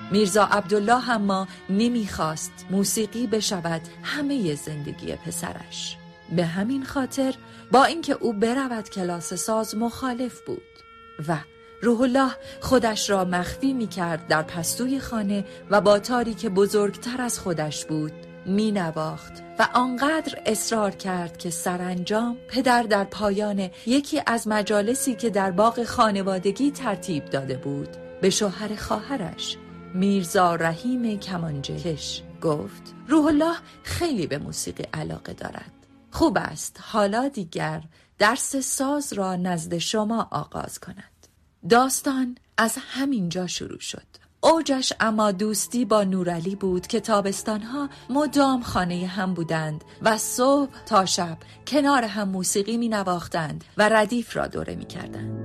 میرزا عبدالله اما نمیخواست موسیقی بشود همه زندگی پسرش. به همین خاطر با اینکه او برود کلاس ساز مخالف بود و روح الله خودش را مخفی می‌کرد در پستوی خانه و با تاری که بزرگتر از خودش بود مینواخت و آنقدر اصرار کرد که سرانجام پدر در پایان یکی از مجالسی که در باغ خانوادگی ترتیب داده بود به شوهر خواهرش میرزا رحیم کمانچه کش گفت روح الله خیلی به موسیقی علاقه دارد. خوب است حالا دیگر درس ساز را نزد شما آغاز کند. داستان از همین جا شروع شد. اوجش اما دوستی با نورعلی بود که تابستانها مدام خانه هم بودند و صبح تا شب کنار هم موسیقی می نواختند و ردیف را دوره می کردند.